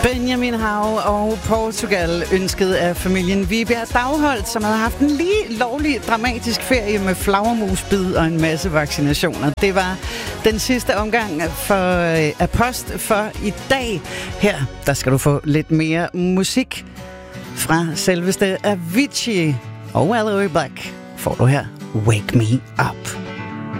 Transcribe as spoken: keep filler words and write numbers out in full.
Benjamin Hav og Portugal, ønsket af familien Vibjerg Dagholt, som havde haft en lige lovlig dramatisk ferie med flagermusbid og en masse vaccinationer. Det var den sidste omgang for Apost for i dag. Her, der skal du få lidt mere musik fra selveste Avicii og Aloe Black. Får du her Wake Me Up.